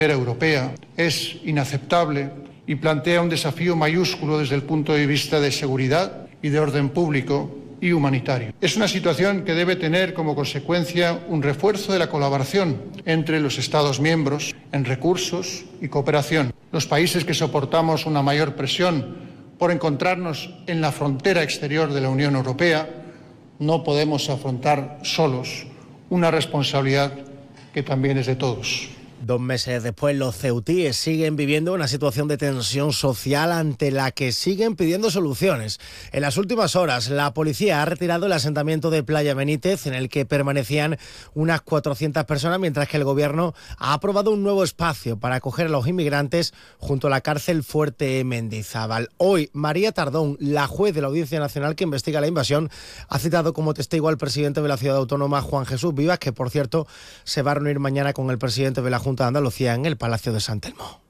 europea es inaceptable y plantea un desafío mayúsculo desde el punto de vista de seguridad y de orden público y humanitario. Es una situación que debe tener como consecuencia un refuerzo de la colaboración entre los Estados miembros en recursos y cooperación. Los países que soportamos una mayor presión por encontrarnos en la frontera exterior de la Unión Europea no podemos afrontar solos una responsabilidad que también es de todos. 2 meses después, los ceutíes siguen viviendo una situación de tensión social ante la que siguen pidiendo soluciones. En las últimas horas, la policía ha retirado el asentamiento de Playa Benítez, en el que permanecían unas 400 personas, mientras que el gobierno ha aprobado un nuevo espacio para acoger a los inmigrantes junto a la cárcel Fuerte Mendizábal. Hoy, María Tardón, la juez de la Audiencia Nacional que investiga la invasión, ha citado como testigo al presidente de la ciudad autónoma, Juan Jesús Vivas, que por cierto se va a reunir mañana con el presidente de la Junta de Andalucía en el Palacio de San Telmo.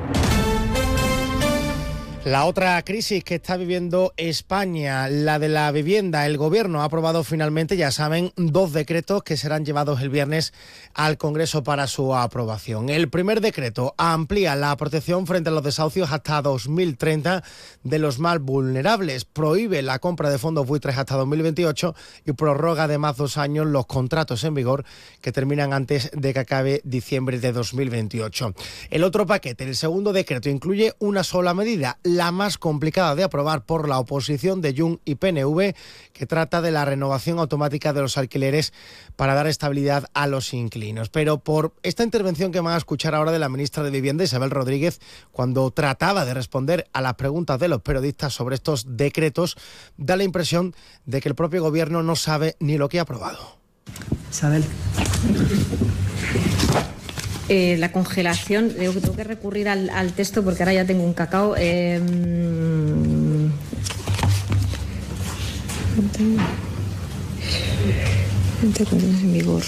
La otra crisis que está viviendo España, la de la vivienda. El Gobierno ha aprobado finalmente, ya saben, 2 decretos que serán llevados el viernes al Congreso para su aprobación. El primer decreto amplía la protección frente a los desahucios hasta 2030 de los más vulnerables, prohíbe la compra de fondos buitres hasta 2028 y prorroga además 2 años los contratos en vigor que terminan antes de que acabe diciembre de 2028. El otro paquete, el segundo decreto, incluye una sola medida, la más complicada de aprobar por la oposición de Junts y PNV, que trata de la renovación automática de los alquileres para dar estabilidad a los inquilinos. Pero por esta intervención que van a escuchar ahora de la ministra de Vivienda, Isabel Rodríguez, cuando trataba de responder a las preguntas de los periodistas sobre estos decretos, da la impresión de que el propio Gobierno no sabe ni lo que ha aprobado. Isabel. La congelación, tengo que recurrir al texto porque ahora ya tengo un cacao. En vigor.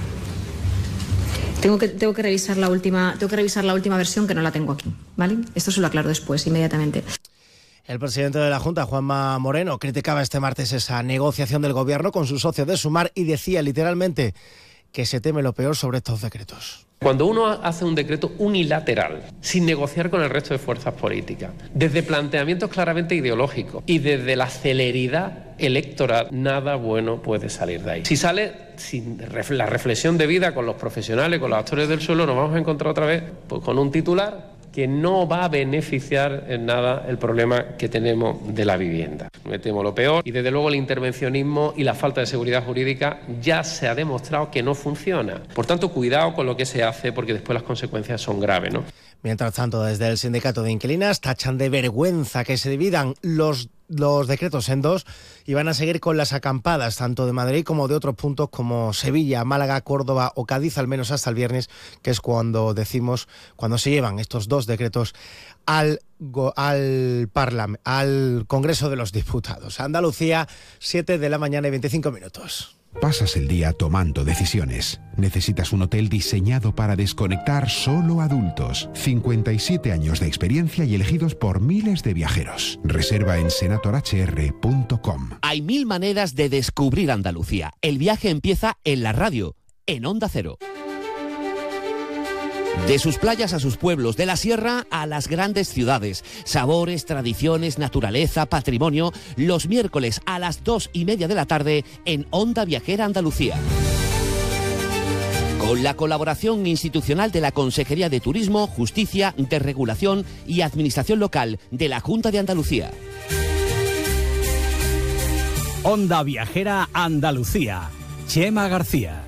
Tengo que revisar la última versión, que no la tengo aquí, ¿vale? Esto se lo aclaro después, inmediatamente. El presidente de la Junta, Juanma Moreno, criticaba este martes esa negociación del Gobierno con sus socios de Sumar y decía literalmente que se teme lo peor sobre estos decretos. Cuando uno hace un decreto unilateral, sin negociar con el resto de fuerzas políticas, desde planteamientos claramente ideológicos y desde la celeridad electoral, nada bueno puede salir de ahí. Si sale sin la reflexión debida con los profesionales, con los actores del suelo, nos vamos a encontrar otra vez pues, con un titular que no va a beneficiar en nada el problema que tenemos de la vivienda. Me temo lo peor y desde luego el intervencionismo y la falta de seguridad jurídica ya se ha demostrado que no funciona. Por tanto, cuidado con lo que se hace porque después las consecuencias son graves, ¿no? Mientras tanto, desde el sindicato de inquilinas tachan de vergüenza que se dividan los decretos en 2 y van a seguir con las acampadas tanto de Madrid como de otros puntos como Sevilla, Málaga, Córdoba o Cádiz, al menos hasta el viernes, que es cuando se llevan estos 2 decretos al Congreso de los Diputados. Andalucía, 7 de la mañana y 25 minutos. Pasas el día tomando decisiones. Necesitas un hotel diseñado para desconectar solo adultos. 57 años de experiencia y elegidos por miles de viajeros. Reserva en senatorhr.com. Hay 1000 maneras de descubrir Andalucía. El viaje empieza en la radio, en Onda Cero. De sus playas a sus pueblos, de la sierra a las grandes ciudades. Sabores, tradiciones, naturaleza, patrimonio. Los miércoles a las 2:30 de la tarde en Onda Viajera Andalucía. Con la colaboración institucional de la Consejería de Turismo, Justicia, Desregulación y Administración Local de la Junta de Andalucía. Onda Viajera Andalucía. Chema García.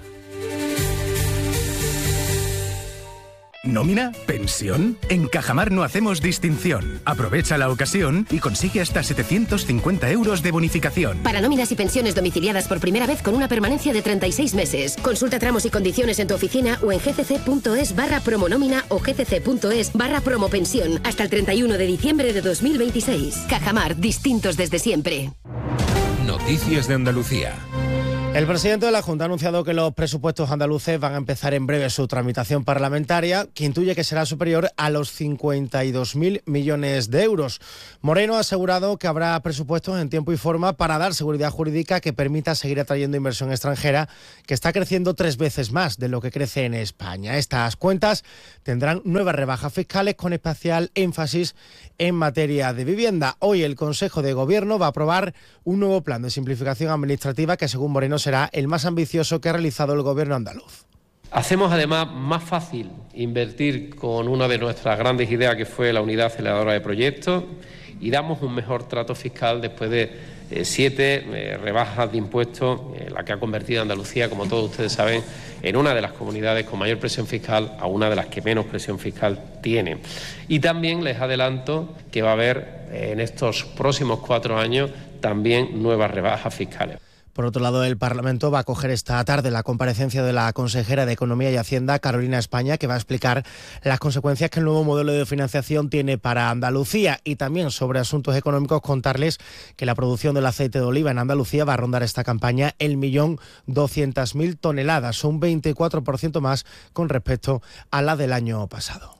¿Nómina? ¿Pensión? En Cajamar no hacemos distinción. Aprovecha la ocasión y consigue hasta 750 euros de bonificación. Para nóminas y pensiones domiciliadas por primera vez con una permanencia de 36 meses. Consulta tramos y condiciones en tu oficina o en gcc.es/promonómina o gcc.es/promopensión hasta el 31 de diciembre de 2026. Cajamar, distintos desde siempre. Noticias de Andalucía. El presidente de la Junta ha anunciado que los presupuestos andaluces van a empezar en breve su tramitación parlamentaria, que intuye que será superior a los 52.000 millones de euros. Moreno ha asegurado que habrá presupuestos en tiempo y forma para dar seguridad jurídica que permita seguir atrayendo inversión extranjera, que está creciendo 3 veces más de lo que crece en España. Estas cuentas tendrán nuevas rebajas fiscales con especial énfasis en materia de vivienda. Hoy el Consejo de Gobierno va a aprobar un nuevo plan de simplificación administrativa que, según Moreno, será el más ambicioso que ha realizado el Gobierno andaluz. Hacemos además más fácil invertir con una de nuestras grandes ideas, que fue la unidad aceleradora de proyectos, y damos un mejor trato fiscal después de 7 rebajas de impuestos, la que ha convertido a Andalucía, como todos ustedes saben, en una de las comunidades con mayor presión fiscal a una de las que menos presión fiscal tiene. Y también les adelanto que va a haber en estos próximos 4 años también nuevas rebajas fiscales. Por otro lado, el Parlamento va a acoger esta tarde la comparecencia de la consejera de Economía y Hacienda, Carolina España, que va a explicar las consecuencias que el nuevo modelo de financiación tiene para Andalucía, y también sobre asuntos económicos contarles que la producción del aceite de oliva en Andalucía va a rondar esta campaña el 1.200.000 toneladas, un 24% más con respecto a la del año pasado.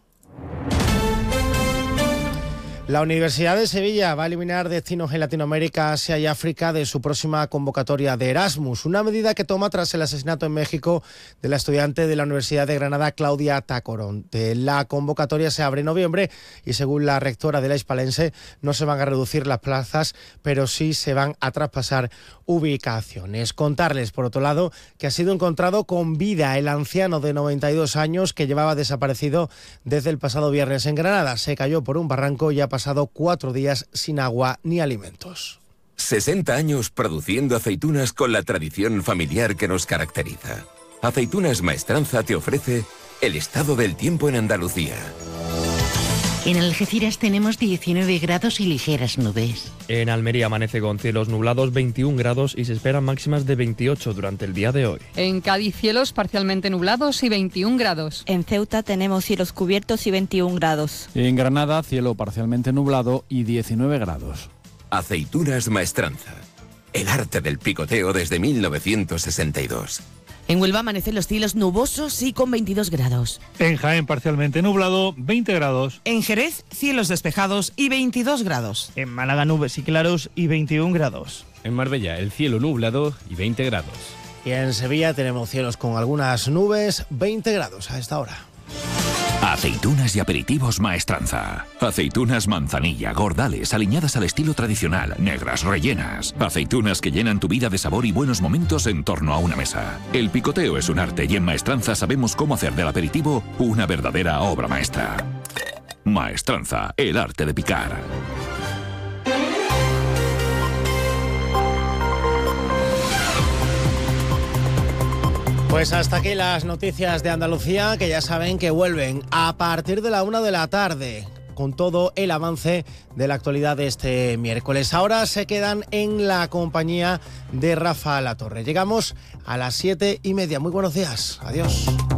La Universidad de Sevilla va a eliminar destinos en Latinoamérica, Asia y África de su próxima convocatoria de Erasmus, una medida que toma tras el asesinato en México de la estudiante de la Universidad de Granada, Claudia Tacoronte. La convocatoria se abre en noviembre y, según la rectora de la Hispalense, no se van a reducir las plazas, pero sí se van a traspasar ubicaciones. Contarles, por otro lado, que ha sido encontrado con vida el anciano de 92 años que llevaba desaparecido desde el pasado viernes en Granada. Se cayó por un barranco y ha pasado 4 días sin agua ni alimentos. 60 años produciendo aceitunas con la tradición familiar que nos caracteriza. Aceitunas Maestranza te ofrece el estado del tiempo en Andalucía. En Algeciras tenemos 19 grados y ligeras nubes. En Almería amanece con cielos nublados, 21 grados, y se esperan máximas de 28 durante el día de hoy. En Cádiz, cielos parcialmente nublados y 21 grados. En Ceuta tenemos cielos cubiertos y 21 grados. En Granada, cielo parcialmente nublado y 19 grados. Aceitunas Maestranza. El arte del picoteo desde 1962. En Huelva amanecen los cielos nubosos y con 22 grados. En Jaén parcialmente nublado, 20 grados. En Jerez, cielos despejados y 22 grados. En Málaga, nubes y claros y 21 grados. En Marbella, el cielo nublado y 20 grados. Y en Sevilla tenemos cielos con algunas nubes, 20 grados a esta hora. Aceitunas y aperitivos Maestranza. Aceitunas manzanilla, gordales, aliñadas al estilo tradicional, negras, rellenas. Aceitunas que llenan tu vida de sabor y buenos momentos en torno a una mesa. El picoteo es un arte y en Maestranza sabemos cómo hacer del aperitivo una verdadera obra maestra. Maestranza, el arte de picar. Pues hasta aquí las noticias de Andalucía, que ya saben que vuelven a partir de la 1 de la tarde, con todo el avance de la actualidad de este miércoles. Ahora se quedan en la compañía de Rafa Latorre. Llegamos a las 7:30. Muy buenos días. Adiós.